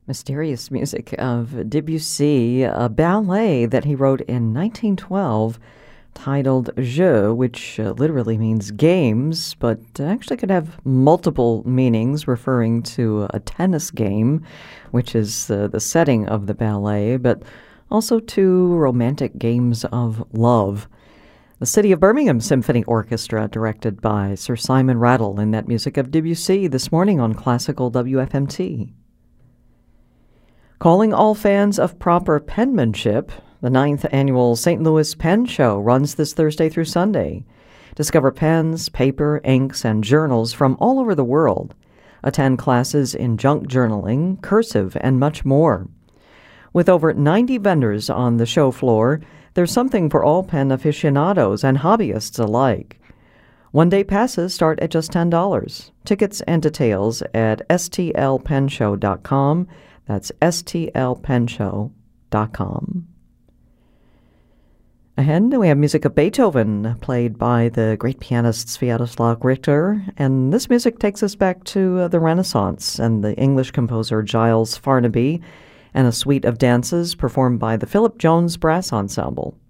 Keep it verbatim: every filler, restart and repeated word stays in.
Mysterious music of Debussy, a ballet that he wrote in nineteen twelve titled Jeux, which uh, literally means games, but actually could have multiple meanings referring to a tennis game, which is uh, the setting of the ballet, but also to romantic games of love. The City of Birmingham Symphony Orchestra, directed by Sir Simon Rattle, in that music of Debussy this morning on Classical W F M T. Calling all fans of proper penmanship, the ninth annual Saint Louis Pen Show runs this Thursday through Sunday. Discover pens, paper, inks, and journals from all over the world. Attend classes in junk journaling, cursive, and much more. With over ninety vendors on the show floor, there's something for all pen aficionados and hobbyists alike. One-day passes start at just ten dollars. Tickets and details at s t l pen show dot com. That's s t l pen show dot com. Ahead, we have music of Beethoven, played by the great pianist Sviatoslav Richter, and this music takes us back to uh, the Renaissance and the English composer Giles Farnaby, and a suite of dances performed by the Philip Jones Brass Ensemble.